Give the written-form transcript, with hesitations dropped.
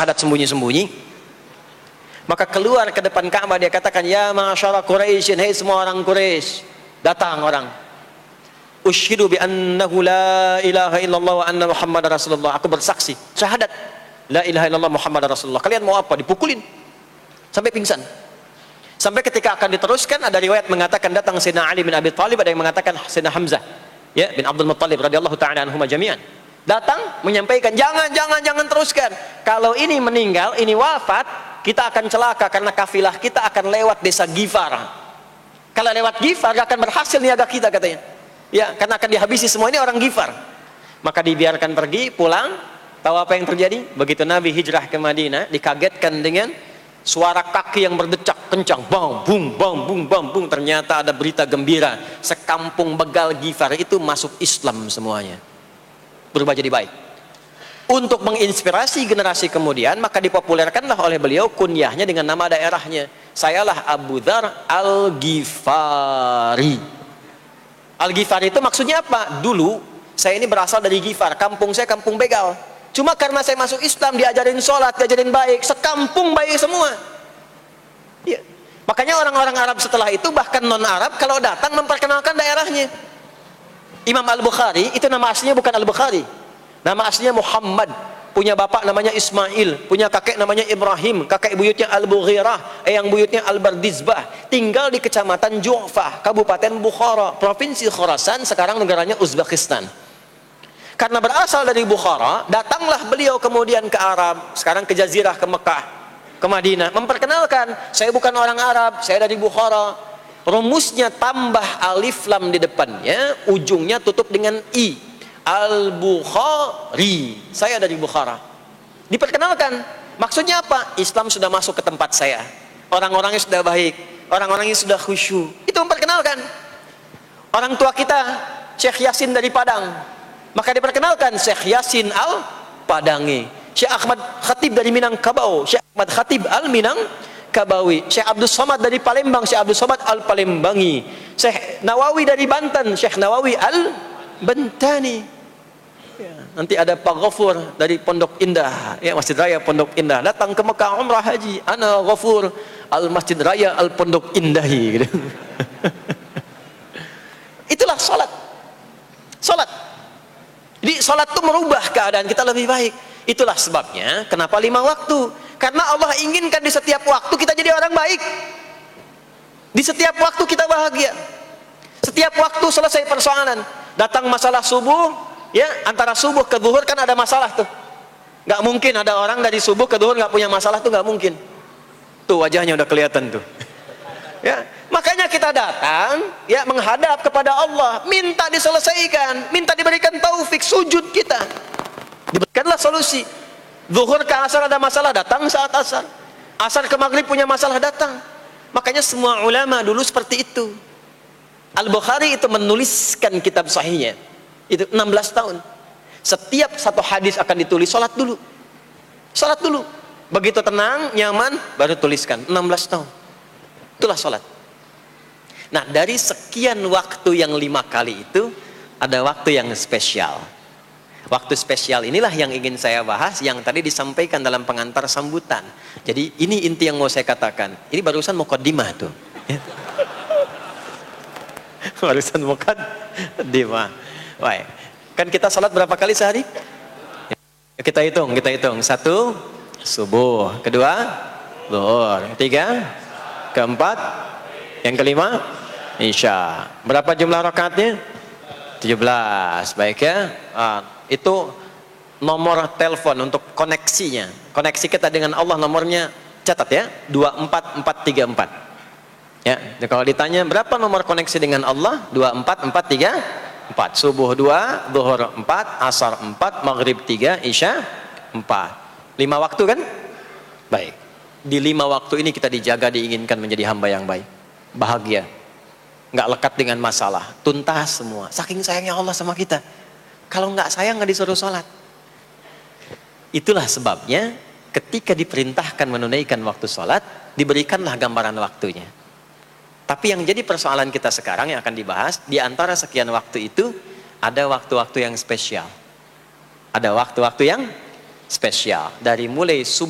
syahadat sembunyi-sembunyi. Maka keluar ke depan Ka'bah, dia katakan, ya ma'asyara Quraisyin, hei semua orang Quraisy, datang orang. Usyhidu bi annahu la ilaha illallah wa anna Muhammad Rasulullah. Aku bersaksi, syahadat la ilaha illallah Muhammad Rasulullah. Kalian mau apa? Dipukulin sampai pingsan. Sampai ketika akan diteruskan, ada riwayat mengatakan datang Sayyidina Ali bin Abi Thalib, ada yang mengatakan Sayyidina Hamzah ya bin Abdul Muttalib radhiyallahu ta'ala anhuma jami'an. Datang menyampaikan, jangan teruskan. Kalau ini meninggal, ini wafat, kita akan celaka karena kafilah kita akan lewat desa Ghifar. Kalau lewat Ghifar gak akan berhasil niaga kita katanya. Ya, karena akan dihabisi semua ini orang Ghifar. Maka dibiarkan pergi, pulang. Tahu apa yang terjadi? Begitu Nabi hijrah ke Madinah, dikagetkan dengan suara kaki yang berdecak kencang, bang bung bang bung bang bung. Ternyata ada berita gembira, sekampung begal Ghifar itu masuk Islam semuanya, berubah jadi baik. Untuk menginspirasi generasi kemudian, maka dipopulerkanlah oleh beliau kunyahnya dengan nama daerahnya. Sayalah Abu Dzar Al-Ghifari. Al-Ghifari itu maksudnya apa? Dulu saya ini berasal dari Ghifar, kampung saya kampung begal. Cuma karena saya masuk Islam, diajarin sholat, diajarin baik, sekampung baik semua ya. Makanya orang-orang Arab setelah itu, bahkan non-Arab, kalau datang memperkenalkan daerahnya. Imam Al-Bukhari, itu nama aslinya bukan Al-Bukhari, nama aslinya Muhammad. Punya bapak namanya Ismail, punya kakek namanya Ibrahim, kakek buyutnya Al-Bughirah, yang buyutnya Al-Bardizbah. Tinggal di kecamatan Ju'fah, Kabupaten Bukhara, Provinsi Khorasan, sekarang negaranya Uzbekistan. Karena berasal dari Bukhara, datanglah beliau kemudian ke Arab, sekarang ke Jazirah, ke Mekah, ke Madinah, memperkenalkan, saya bukan orang Arab, saya dari Bukhara. Rumusnya tambah alif lam di depannya, ujungnya tutup dengan i. Al-Bukhari, saya dari Bukhara. Diperkenalkan, maksudnya apa? Islam sudah masuk ke tempat saya, orang-orangnya sudah baik, orang-orangnya sudah khusyuk. Itu memperkenalkan. Orang tua kita Syekh Yasin dari Padang, maka diperkenalkan Syekh Yasin Al-Padangi. Syekh Ahmad Khatib dari Minangkabau, Syekh Ahmad Khatib Al-Minangkabawi. Syekh Abdul Somad dari Palembang, Syekh Abdul Somad Al-Palembangi. Syekh Nawawi dari Banten, Syekh Nawawi Al-Bantani ya. Nanti ada Pak Ghafur dari Pondok Indah ya, Masjid Raya Pondok Indah, datang ke Mekah umrah haji, ana Ghafur Al-Masjid Raya Al-Pondok Indahi gitu. Itulah sholat. Jadi sholat itu merubah keadaan kita lebih baik. Itulah sebabnya kenapa 5 waktu, karena Allah inginkan di setiap waktu kita jadi orang baik, di setiap waktu kita bahagia, setiap waktu selesai persoalan. Datang masalah subuh ya, antara subuh ke zuhur kan ada masalah tuh, nggak mungkin ada orang dari subuh ke zuhur nggak punya masalah tuh, nggak mungkin. Tuh wajahnya udah kelihatan tuh ya. Makanya kita datang ya, menghadap kepada Allah, minta diselesaikan, minta diberikan taufik, sujud kita, diberikanlah solusi. Zuhur ke asar ada masalah, datang saat asar. Asar ke maghrib punya masalah, datang. Makanya semua ulama dulu seperti itu. Al-Bukhari itu menuliskan kitab sahihnya itu 16 tahun. Setiap satu hadis akan ditulis, sholat dulu. Begitu tenang, nyaman, baru tuliskan. 16 tahun. Itulah sholat. Nah, dari sekian waktu yang 5 kali itu, ada waktu yang spesial. Waktu spesial inilah yang ingin saya bahas, yang tadi disampaikan dalam pengantar sambutan. Jadi ini inti yang mau saya katakan. Ini barusan muqaddimah tuh. Barusan muqaddimah. Baik. Kan kita salat berapa kali sehari? Kita hitung. 1 subuh, 2 zuhur, 3 keempat, yang kelima isya. Berapa jumlah rakaatnya? 17. Baik ya. Itu nomor telepon untuk koneksinya. Koneksi kita dengan Allah nomornya catat ya, 24434. Ya, kalau ditanya berapa nomor koneksi dengan Allah? 24434. Subuh 2, zuhur 4, asar 4, maghrib 3, isya 4. 5 waktu kan? Baik. Di 5 waktu ini kita dijaga, diinginkan menjadi hamba yang baik, bahagia, nggak lekat dengan masalah, tuntas semua. Saking sayangnya Allah sama kita. Kalau nggak sayang nggak disuruh sholat. Itulah sebabnya ketika diperintahkan menunaikan waktu sholat, diberikanlah gambaran waktunya. Tapi yang jadi persoalan kita sekarang yang akan dibahas, di antara sekian waktu itu, ada waktu-waktu yang spesial. Ada waktu-waktu yang spesial. Dari mulai subuh